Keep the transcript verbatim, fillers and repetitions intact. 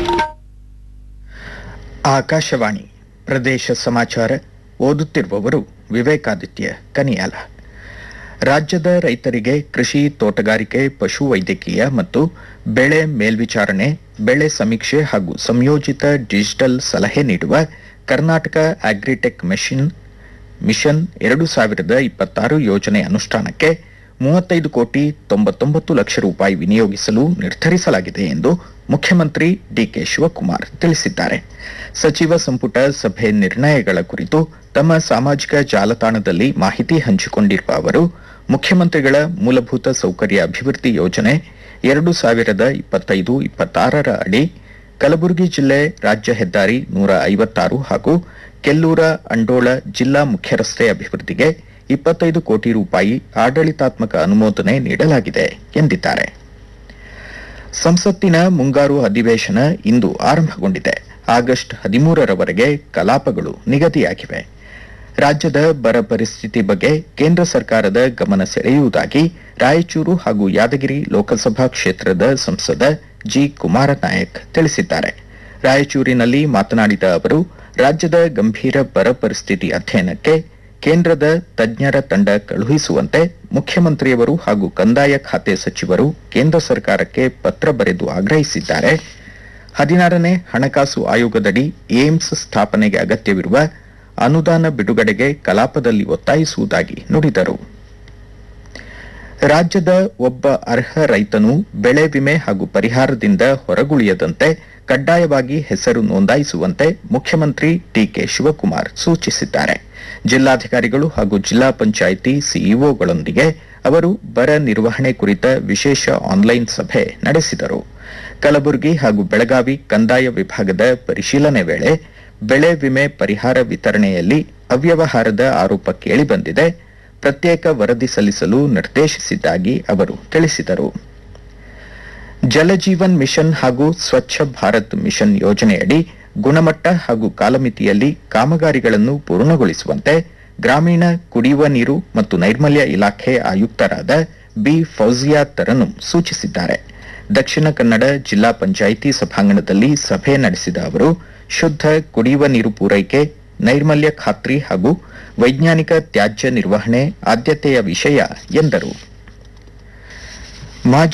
ಆಕಾಶವಾಣಿ ಪ್ರದೇಶ ಸಮಾಚಾರ ಓದುತ್ತಿರುವವರು ವಿವೇಕಾದಿತ್ಯ ಕನಿಯಾಲ. ರಾಜ್ಯದ ರೈತರಿಗೆ ಕೃಷಿ, ತೋಟಗಾರಿಕೆ, ಪಶು ವೈದ್ಯಕೀಯ ಮತ್ತು ಬೆಳೆ ಮೇಲ್ವಿಚಾರಣೆ, ಬೆಳೆ ಸಮೀಕ್ಷೆ ಹಾಗೂ ಸಂಯೋಜಿತ ಡಿಜಿಟಲ್ ಸಲಹೆ ನೀಡುವ ಕರ್ನಾಟಕ ಅಗ್ರಿಟೆಕ್ ಮಿಷನ್ ಮಿಷನ್ ಎರಡು ಸಾವಿರದ ಇಪ್ಪತ್ತಾರು ಯೋಜನೆ ಅನುಷ್ಠಾನಕ್ಕೆ ಮೂವತ್ತೈದು ಕೋಟಿ ತೊಂಬತ್ತೊಂಬತ್ತು ಲಕ್ಷ ರೂಪಾಯಿ ವಿನಿಯೋಗಿಸಲು ನಿರ್ಧರಿಸಲಾಗಿದೆ ಎಂದು ಮುಖ್ಯಮಂತ್ರಿ ಡಿಕೆ ಶಿವಕುಮಾರ್ ತಿಳಿಸಿದ್ದಾರೆ. ಸಚಿವ ಸಂಪುಟ ಸಭೆ ನಿರ್ಣಯಗಳ ಕುರಿತು ತಮ್ಮ ಸಾಮಾಜಿಕ ಜಾಲತಾಣದಲ್ಲಿ ಮಾಹಿತಿ ಹಂಚಿಕೊಂಡಿರುವ ಅವರು, ಮುಖ್ಯಮಂತ್ರಿಗಳ ಮೂಲಭೂತ ಸೌಕರ್ಯ ಅಭಿವೃದ್ಧಿ ಯೋಜನೆ ಎರಡು ಸಾವಿರದ ಇಪ್ಪತ್ತೈದು ಇಪ್ಪತ್ತಾರರ ಅಡಿ ಕಲಬುರಗಿ ಜಿಲ್ಲೆ ರಾಜ್ಯ ಹೆದ್ದಾರಿ ನೂರ ಐವತ್ತಾರು ಹಾಗೂ ಕೆಲ್ಲೂರ ಅಂಡೋಳ ಜಿಲ್ಲಾ ಮುಖ್ಯ ರಸ್ತೆ ಅಭಿವೃದ್ಧಿಗೆ ಇಪ್ಪತ್ತೈದು ಕೋಟಿ ರೂಪಾಯಿ ಆಡಳಿತಾತ್ಮಕ ಅನುಮೋದನೆ ನೀಡಲಾಗಿದೆ ಎಂದಿದ್ದಾರೆ. ಸಂಸತ್ತಿನ ಮುಂಗಾರು ಅಧಿವೇಶನ ಇಂದು ಆರಂಭಗೊಂಡಿದೆ. ಆಗಸ್ಟ್ ಹದಿಮೂರರವರೆಗೆ ಕಲಾಪಗಳು ನಿಗದಿಯಾಗಿವೆ. ರಾಜ್ಯದ ಬರ ಪರಿಸ್ಥಿತಿ ಬಗ್ಗೆ ಕೇಂದ್ರ ಸರ್ಕಾರದ ಗಮನ ಸೆಳೆಯುವುದಾಗಿ ರಾಯಚೂರು ಹಾಗೂ ಯಾದಗಿರಿ ಲೋಕಸಭಾ ಕ್ಷೇತ್ರದ ಸಂಸದ ಜಿ ಕುಮಾರನಾಯಕ್ ತಿಳಿಸಿದ್ದಾರೆ. ರಾಯಚೂರಿನಲ್ಲಿ ಮಾತನಾಡಿದ ಅವರು, ರಾಜ್ಯದ ಗಂಭೀರ ಬರ ಪರಿಸ್ಥಿತಿ ಅಧ್ಯಯನಕ್ಕೆ ಕೇಂದ್ರದ ತಜ್ಞರ ತಂಡ ಕಳುಹಿಸುವಂತೆ ಮುಖ್ಯಮಂತ್ರಿಯವರು ಹಾಗೂ ಕಂದಾಯ ಖಾತೆ ಸಚಿವರು ಕೇಂದ್ರ ಸರ್ಕಾರಕ್ಕೆ ಪತ್ರ ಬರೆದು ಆಗ್ರಹಿಸಿದ್ದಾರೆ. ಹದಿನಾರನೇ ಹಣಕಾಸು ಆಯೋಗದಡಿ ಏಮ್ಸ್ ಸ್ಥಾಪನೆಗೆ ಅಗತ್ಯವಿರುವ ಅನುದಾನ ಬಿಡುಗಡೆಗೆ ಕಲಾಪದಲ್ಲಿ ಒತ್ತಾಯಿಸುವುದಾಗಿ ನುಡಿದರು. ರಾಜ್ಯದ ಒಬ್ಬ ಅರ್ಹ ರೈತನು ಬೆಳೆ ವಿಮೆ ಹಾಗೂ ಪರಿಹಾರದಿಂದ ಹೊರಗುಳಿಯದಂತೆ ಕಡ್ಡಾಯವಾಗಿ ಹೆಸರು ನೋಂದಾಯಿಸುವಂತೆ ಮುಖ್ಯಮಂತ್ರಿ ಡಿಕೆ ಶಿವಕುಮಾರ್ ಸೂಚಿಸಿದ್ದಾರೆ. ಜಿಲ್ಲಾಧಿಕಾರಿಗಳು ಹಾಗೂ ಜಿಲ್ಲಾ ಪಂಚಾಯಿತಿ ಸಿಇಒಗಳೊಂದಿಗೆ ಅವರು ಬರ ನಿರ್ವಹಣೆ ಕುರಿತ ವಿಶೇಷ ಆನ್ಲೈನ್ ಸಭೆ ನಡೆಸಿದರು. ಕಲಬುರಗಿ ಹಾಗೂ ಬೆಳಗಾವಿ ಕಂದಾಯ ವಿಭಾಗದ ಪರಿಶೀಲನೆ ವೇಳೆ ಬೆಳೆ ವಿಮೆ ಪರಿಹಾರ ವಿತರಣೆಯಲ್ಲಿ ಅವ್ಯವಹಾರದ ಆರೋಪ ಕೇಳಿಬಂದಿದೆ. ಪ್ರತ್ಯೇಕ ವರದಿ ಸಲ್ಲಿಸಲು ನಿರ್ದೇಶಿಸಿದ್ದಾಗಿ ಅವರು ತಿಳಿಸಿದರು. ಜಲಜೀವನ್ ಮಿಷನ್ ಹಾಗೂ ಸ್ವಚ್ಛ ಭಾರತ್ ಮಿಷನ್ ಯೋಜನೆಯಡಿ ಗುಣಮಟ್ಟ ಹಾಗೂ ಕಾಲಮಿತಿಯಲ್ಲಿ ಕಾಮಗಾರಿಗಳನ್ನು ಪೂರ್ಣಗೊಳಿಸುವಂತೆ ಗ್ರಾಮೀಣ ಕುಡಿಯುವ ನೀರು ಮತ್ತು ನೈರ್ಮಲ್ಯ ಇಲಾಖೆ ಆಯುಕ್ತರಾದ ಬಿ ಫೌಜಿಯಾ ತರನುಂ ಸೂಚಿಸಿದ್ದಾರೆ. ದಕ್ಷಿಣ ಕನ್ನಡ ಜಿಲ್ಲಾ ಪಂಚಾಯಿತಿ ಸಭಾಂಗಣದಲ್ಲಿ ಸಭೆ ನಡೆಸಿದ ಅವರು, ಶುದ್ಧ ಕುಡಿಯುವ ನೀರು ಪೂರೈಕೆ, ನೈರ್ಮಲ್ಯ ಖಾತ್ರಿ ಹಾಗೂ ವೈಜ್ಞಾನಿಕ ತ್ಯಾಜ್ಯ ನಿರ್ವಹಣೆ ಆದ್ಯತೆಯ ವಿಷಯ ಎಂದರು. ಮಾಜಿ